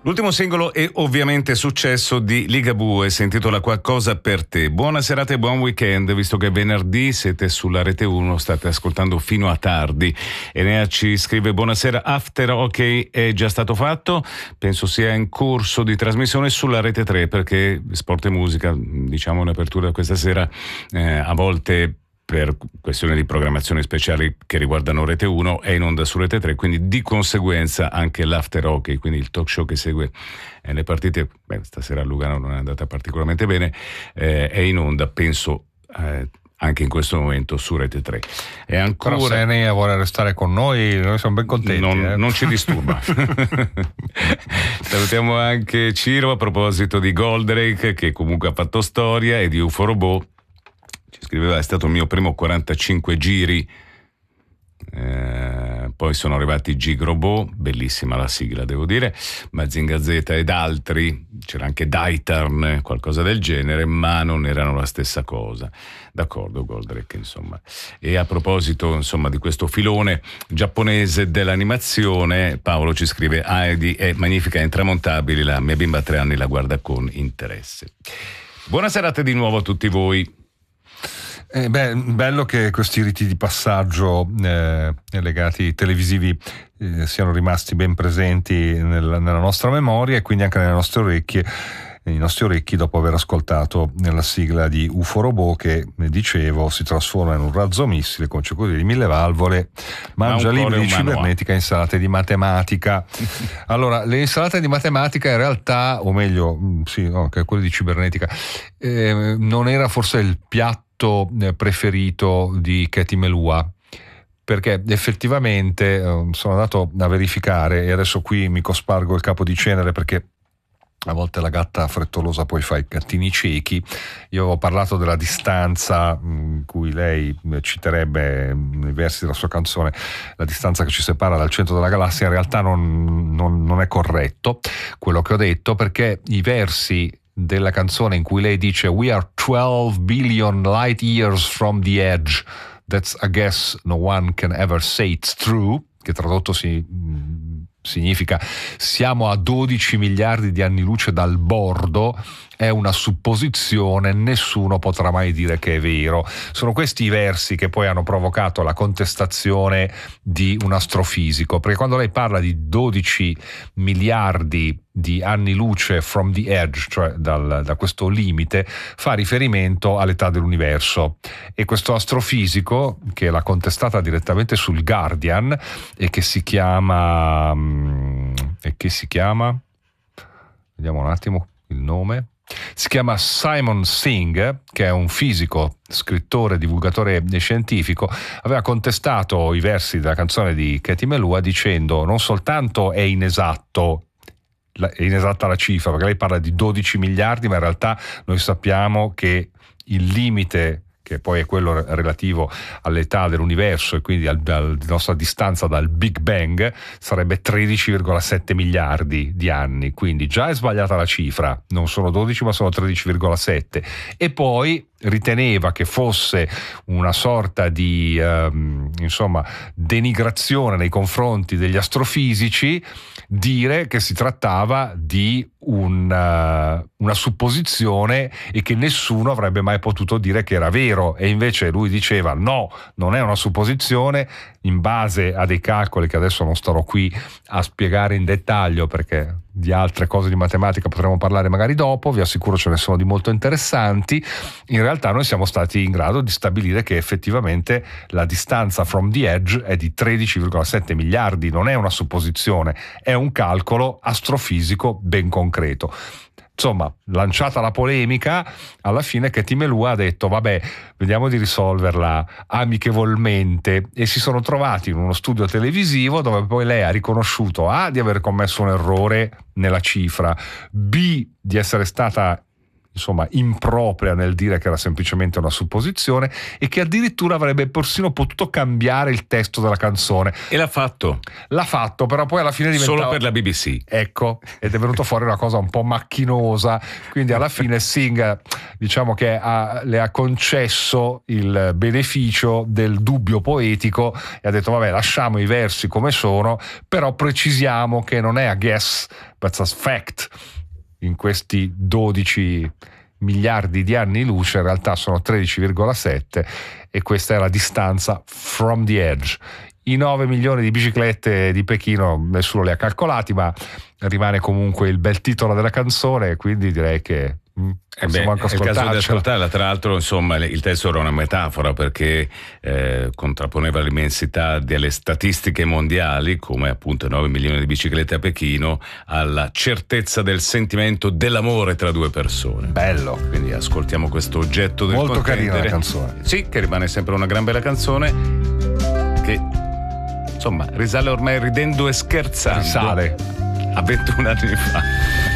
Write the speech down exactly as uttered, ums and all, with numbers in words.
L'ultimo singolo è ovviamente successo di Ligabue, si intitola Qualcosa per te. Buona serata e buon weekend, visto che venerdì siete sulla Rete uno, state ascoltando fino a tardi. Enea ci scrive: buonasera, After OK è già stato fatto, penso sia in corso di trasmissione sulla Rete tre, perché Sport e Musica, diciamo in apertura questa sera, eh, a volte per questioni di programmazione speciali che riguardano Rete uno è in onda su Rete tre, quindi di conseguenza anche l'After Hockey, quindi il talk show che segue eh, le partite, beh, stasera a Lugano non è andata particolarmente bene, eh, è in onda, penso, eh, anche in questo momento su Rete tre. E ancora, però se Enea vuole restare con noi, noi siamo ben contenti. Non, eh. non ci disturba. Salutiamo anche Ciro a proposito di Goldrake, che comunque ha fatto storia, e di Uforobot. Scriveva: è stato il mio primo quarantacinque giri, eh, poi sono arrivati Gigrobot, bellissima la sigla devo dire, Mazinga Z ed altri, c'era anche Daitarn, qualcosa del genere, ma non erano la stessa cosa. D'accordo, Goldrake, insomma. E a proposito, insomma, di questo filone giapponese dell'animazione, Paolo ci scrive: Heidi è magnifica e intramontabile, la mia bimba a tre anni la guarda con interesse. Buona serata di nuovo a tutti voi. Eh beh, bello che questi riti di passaggio eh, legati televisivi eh, siano rimasti ben presenti nel, nella nostra memoria e quindi anche nelle nostre orecchie, nei nostri orecchi, dopo aver ascoltato la sigla di Uforobot che, dicevo, si trasforma in un razzo missile con circuiti di mille valvole, mangia libri di cibernetica, insalate di matematica. Allora, le insalate di matematica in realtà, o meglio, sì, no, anche quelle di cibernetica, eh, non era forse il piatto preferito di Katie Melua, perché effettivamente eh, sono andato a verificare, e adesso qui mi cospargo il capo di cenere perché a volte la gatta frettolosa poi fa i gattini ciechi. Io avevo parlato della distanza in cui lei citerebbe nei versi della sua canzone, la distanza che ci separa dal centro della galassia. In realtà non, non, non è corretto quello che ho detto, perché i versi della canzone in cui lei dice "We are twelve billion light years from the edge, that's a guess no one can ever say it's true", che tradotto si, mh, significa siamo a dodici miliardi di anni luce dal bordo, è una supposizione, nessuno potrà mai dire che è vero. Sono questi i versi che poi hanno provocato la contestazione di un astrofisico, perché quando lei parla di dodici miliardi di anni luce from the edge, cioè dal, da questo limite, fa riferimento all'età dell'universo, e questo astrofisico, che l'ha contestata direttamente sul Guardian e che si chiama e che si chiama vediamo un attimo il nome, si chiama Simon Singh, che è un fisico, scrittore, divulgatore scientifico, aveva contestato i versi della canzone di Katie Melua dicendo non soltanto è inesatto, è inesatta la cifra, perché lei parla di dodici miliardi, ma in realtà noi sappiamo che il limite, che poi è quello relativo all'età dell'universo e quindi alla nostra distanza dal Big Bang, sarebbe tredici virgola sette miliardi di anni, quindi già è sbagliata la cifra, non sono dodici ma sono tredici virgola sette, e poi riteneva che fosse una sorta di um, insomma denigrazione nei confronti degli astrofisici dire che si trattava di una, una supposizione e che nessuno avrebbe mai potuto dire che era vero, e invece lui diceva no, non è una supposizione, in base a dei calcoli che adesso non starò qui a spiegare in dettaglio, perché di altre cose di matematica potremo parlare magari dopo, vi assicuro ce ne sono di molto interessanti. In realtà noi siamo stati in grado di stabilire che effettivamente la distanza from the edge è di tredici virgola sette miliardi, non è una supposizione, è un calcolo astrofisico ben concreto. Insomma, lanciata la polemica, alla fine Katie Melua ha detto vabbè, vediamo di risolverla amichevolmente, e si sono trovati in uno studio televisivo dove poi lei ha riconosciuto A di aver commesso un errore nella cifra, B di essere stata insomma impropria nel dire che era semplicemente una supposizione e che addirittura avrebbe persino potuto cambiare il testo della canzone. E l'ha fatto. L'ha fatto, però poi alla fine diventava... Solo per la B B C. Ecco, ed è venuto fuori una cosa un po' macchinosa, quindi alla fine Singh, diciamo che ha, le ha concesso il beneficio del dubbio poetico e ha detto vabbè, lasciamo i versi come sono, però precisiamo che non è a guess, but a fact. In questi dodici miliardi di anni luce in realtà sono tredici virgola sette e questa è la distanza from the edge. I nove milioni di biciclette di Pechino nessuno li ha calcolati, ma rimane comunque il bel titolo della canzone, quindi direi che mm, eh beh, è il caso di ascoltarla. Tra l'altro, insomma, il testo era una metafora perché eh, contrapponeva l'immensità delle statistiche mondiali, come appunto nove milioni di biciclette a Pechino, alla certezza del sentimento dell'amore tra due persone. Bello. Quindi ascoltiamo questo oggetto del molto contendere. Carina la canzone. Sì, che rimane sempre una gran bella canzone che insomma risale ormai ridendo e scherzando risale a ventuno anni fa.